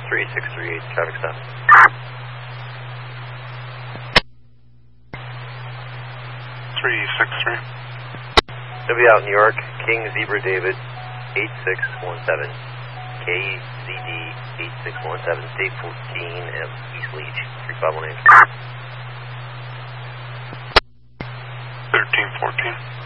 3638, traffic stop. They'll be out in New York, King Zebra David, 8617, KZD 8617, State 14, East Leach, 3518. 1314.